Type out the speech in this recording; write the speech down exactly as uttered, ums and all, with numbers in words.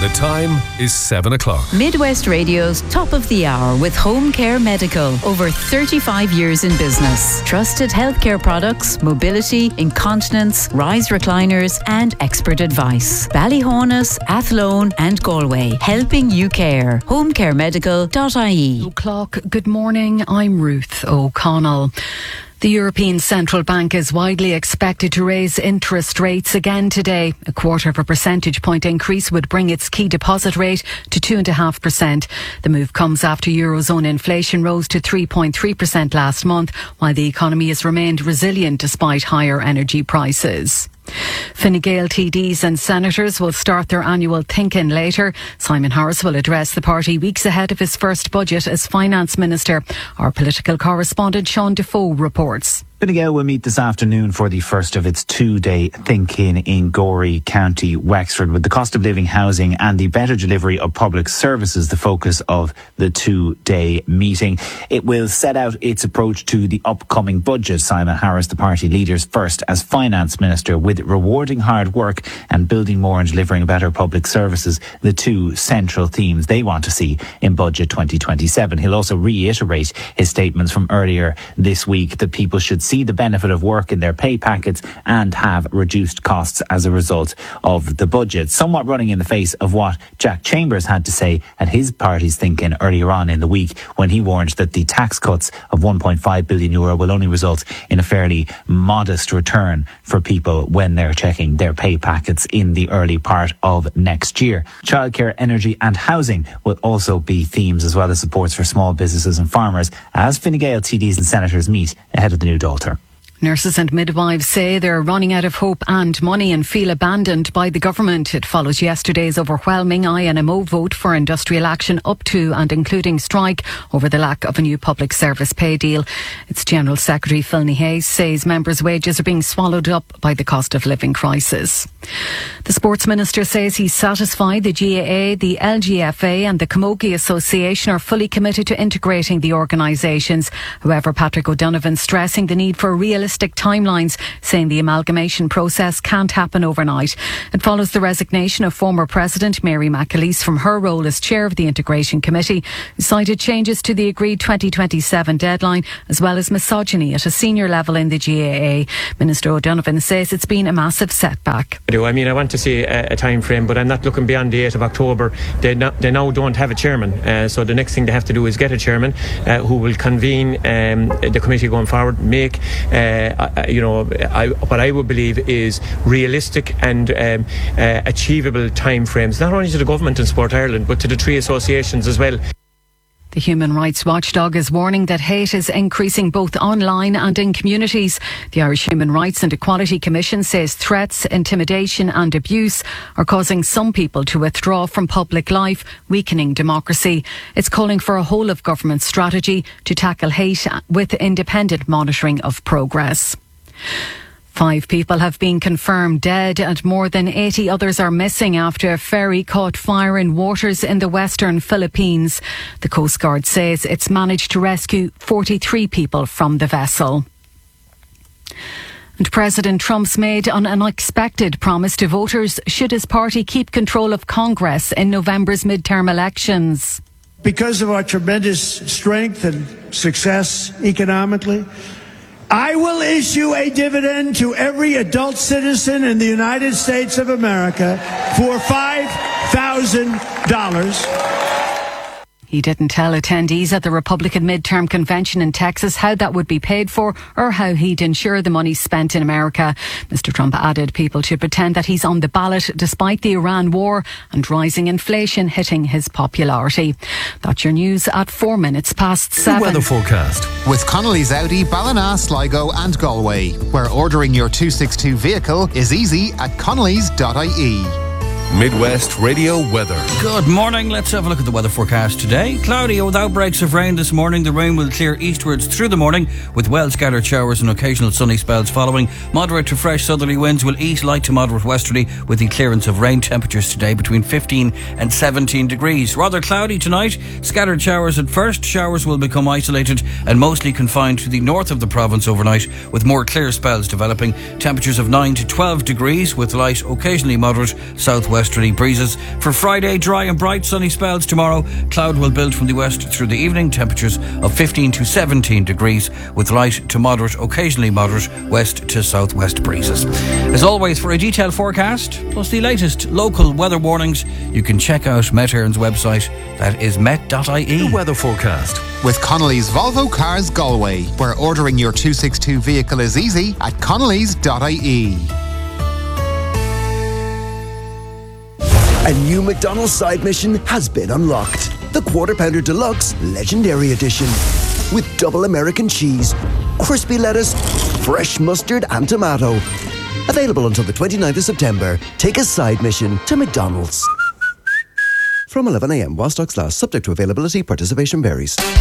The time is seven o'clock. Midwest Radio's Top of the Hour with Home Care Medical. Over thirty-five years in business. Trusted healthcare products, mobility, incontinence, rise recliners and expert advice. Ballyhonus, Athlone and Galway. Helping you care. home care medical dot I E. O'clock. Good morning. I'm Ruth O'Connell. The European Central Bank is widely expected to raise interest rates again today. A quarter of a percentage point increase would bring its key deposit rate to two point five percent. The move comes after Eurozone inflation rose to three point three percent last month, while the economy has remained resilient despite higher energy prices. Fine Gael T Ds and senators will start their annual think-in later. Simon Harris will address the party weeks ahead of his first budget as finance minister. Our political correspondent Sean Defoe reports. Fine Gael will meet this afternoon for the first of its two-day think-in in Gorey, County Wexford, with the cost of living, housing and the better delivery of public services the focus of the two-day meeting. It will set out its approach to the upcoming budget. Simon Harris, the party leader's first as finance minister, with rewarding hard work and building more and delivering better public services, the two central themes they want to see in Budget twenty twenty-seven. He'll also reiterate his statements from earlier this week that people should see the benefit of work in their pay packets and have reduced costs as a result of the budget. Somewhat running in the face of what Jack Chambers had to say at his party's think-in earlier on in the week, when he warned that the tax cuts of one point five billion euro will only result in a fairly modest return for people when they're checking their pay packets in the early part of next year. Childcare, energy and housing will also be themes, as well as supports for small businesses and farmers, as Fine Gael T Ds and senators meet ahead of the new Dáiltear. Nurses and midwives say they're running out of hope and money and feel abandoned by the government. It follows yesterday's overwhelming I N M O vote for industrial action up to and including strike over the lack of a new public service pay deal. Its General Secretary Philny Hayes says members' wages are being swallowed up by the cost of living crisis. The Sports Minister says he's satisfied the G A A, the L G F A and the Camogie Association are fully committed to integrating the organisations. However, Patrick O'Donovan stressing the need for realistic timelines, saying the amalgamation process can't happen overnight. It follows the resignation of former President Mary McAleese from her role as chair of the Integration Committee, who cited changes to the agreed twenty twenty-seven deadline as well as misogyny at a senior level in the G A A. Minister O'Donovan says it's been a massive setback. I do. I mean, I want to see a, a time frame, but I'm not looking beyond the eighth of October. They, not, they now don't have a chairman, uh, so the next thing they have to do is get a chairman uh, who will convene um, the committee going forward, make uh, Uh, you know, I, what I would believe is realistic and um, uh, achievable timeframes, not only to the government and Sport Ireland, but to the three associations as well. The Human Rights Watchdog is warning that hate is increasing both online and in communities. The Irish Human Rights and Equality Commission says threats, intimidation and abuse are causing some people to withdraw from public life, weakening democracy. It's calling for a whole-of-government strategy to tackle hate with independent monitoring of progress. Five people have been confirmed dead and more than eighty others are missing after a ferry caught fire in waters in the western Philippines. The Coast Guard says it's managed to rescue forty-three people from the vessel. And President Trump's made an unexpected promise to voters should his party keep control of Congress in November's midterm elections. Because of our tremendous strength and success economically, I will issue a dividend to every adult citizen in the United States of America for five thousand dollars. He didn't tell attendees at the Republican midterm convention in Texas how that would be paid for or how he'd ensure the money spent in America. Mister Trump added people should pretend that he's on the ballot despite the Iran war and rising inflation hitting his popularity. That's your news at four minutes past seven. The weather forecast with Connolly's Audi, Ballina, Sligo and Galway, where ordering your two sixty-two vehicle is easy at connellys dot I E. Midwest Radio weather. Good morning. Let's have a look at the weather forecast today. Cloudy with outbreaks of rain this morning. The rain will clear eastwards through the morning with well scattered showers and occasional sunny spells following. Moderate to fresh southerly winds will ease light to moderate westerly with the clearance of rain. Temperatures today between fifteen and seventeen degrees. Rather cloudy tonight. Scattered showers at first. Showers will become isolated and mostly confined to the north of the province overnight with more clear spells developing. Temperatures of nine to twelve degrees with light, occasionally moderate southwest southwesterly breezes. For Friday, dry and bright, sunny spells tomorrow. Cloud will build from the west through the evening. Temperatures of fifteen to seventeen degrees with light to moderate, occasionally moderate, west to southwest breezes. As always, for a detailed forecast, plus the latest local weather warnings, you can check out Met Éireann's website. That is met dot I E. The weather forecast. With Connolly's Volvo Cars Galway, where ordering your two sixty-two vehicle is easy at connellys dot I E. A new McDonald's side mission has been unlocked. The Quarter Pounder Deluxe Legendary Edition. With double American cheese, crispy lettuce, fresh mustard and tomato. Available until the twenty-ninth of September. Take a side mission to McDonald's. From eleven a m while stocks last, subject to availability, participation varies.